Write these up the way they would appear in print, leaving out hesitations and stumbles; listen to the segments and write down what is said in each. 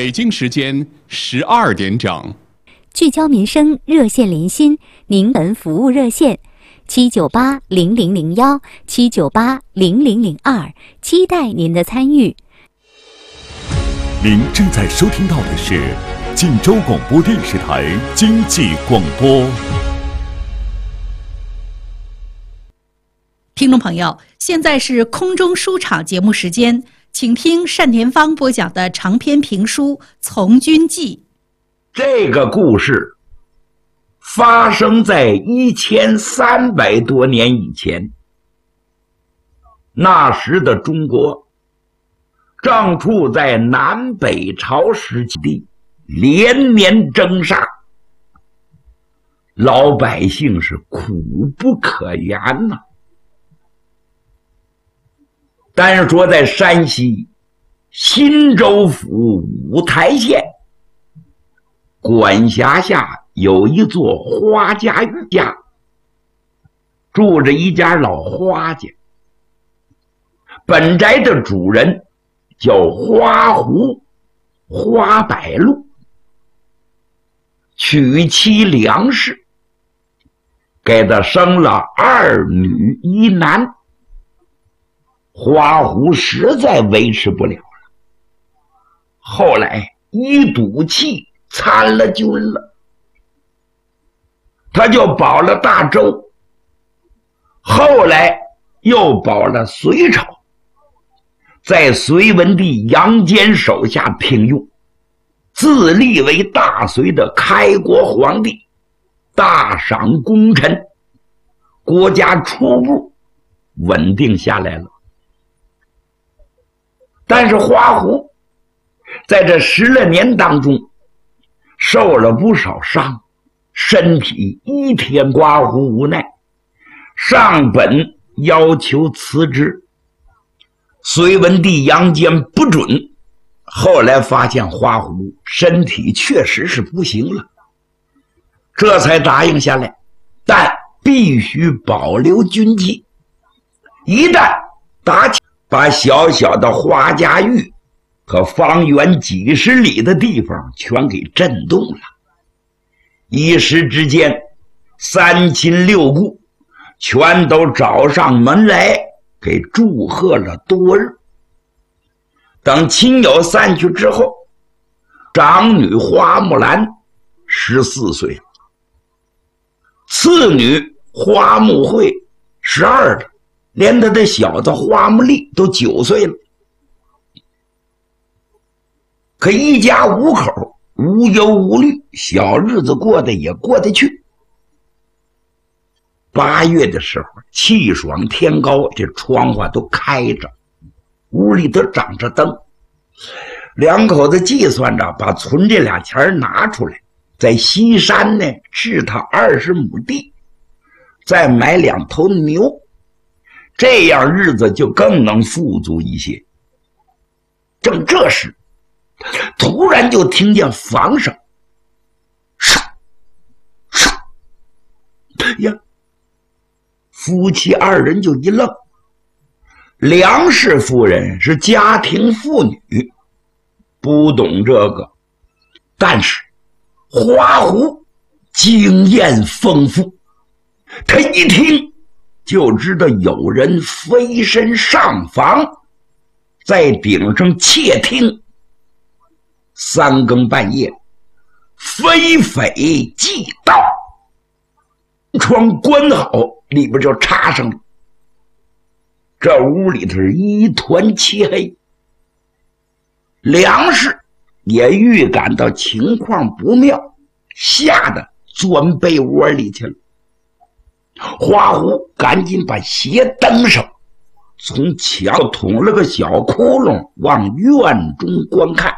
北京时间12点整， 聚焦民生，热线连心，您本服务热线798-0001，798-0002，期待您的参与。 您正在收听到的是晋州广播电视台经济广播。 听众朋友，现在是空中书场节目时间，请听单田芳播讲的长篇评书《从军记》。 这个故事发生在1300多年以前，那时的中国正处在南北朝时期，连年征杀，老百姓是苦不可言呐。但是说在山西忻州府五台县管辖下有一座花家峪家，住着一家老花家。本宅的主人叫花狐花百路，娶妻梁氏，给他生了2女1男。花狐实在维持不了了，后来一赌气参了军了，他就保了大周，后来又保了隋朝，在隋文帝杨坚手下聘用，自立为大隋的开国皇帝，大赏功臣，国家初步稳定下来了。但是花狐在这10来年当中受了不少伤，身体一天刮胡无奈，上本要求辞职，隋文帝杨坚不准，后来发现花狐身体确实是不行了，这才答应下来，但必须保留军纪，一旦打起把小小的花家峪和方圆几十里的地方全给震动了。一时之间3亲6故全都找上门来给祝贺了多日。等亲友散去之后，长女花木兰14岁了，次女花木慧12了，连他的小子花木丽都9岁了。可一家5口无忧无虑，小日子过得也过得去。8月的时候，气爽天高，这窗户都开着，屋里都长着灯。两口子计算着把存这俩钱拿出来，在西山呢置他20亩地，再买2头牛，这样日子就更能富足一些。正这时，突然就听见房声，呀！夫妻2人就一愣。梁氏夫人是家庭妇女，不懂这个，但是花狐经验丰富，他一听就知道有人飞身上房，在顶上窃听。3更半夜，飞匪即到，窗关好，里边就插上了。这屋里头是一团漆黑，梁氏也预感到情况不妙，吓得钻被窝里去了。花狐赶紧把鞋蹬上，从墙捅了个小窟窿，往院中观看。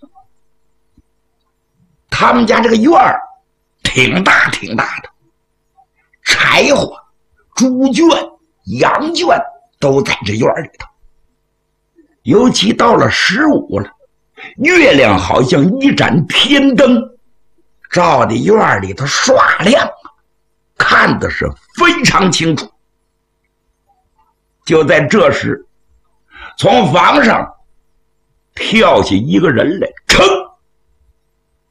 他们家这个院儿挺大挺大的，柴火、猪圈、羊圈都在这院里头。尤其到了15了，月亮好像一盏天灯，照的院里头刷亮，看的是非常清楚。就在这时，从房上跳下一个人来，噌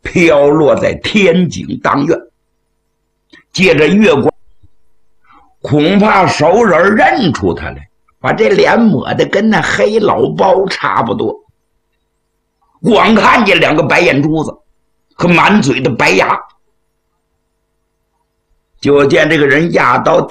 飘落在天井当院。借着月光，恐怕熟人认出他来，把这脸抹得跟那黑老包差不多，光看见2个白眼珠子和满嘴的白牙，就见这个人压刀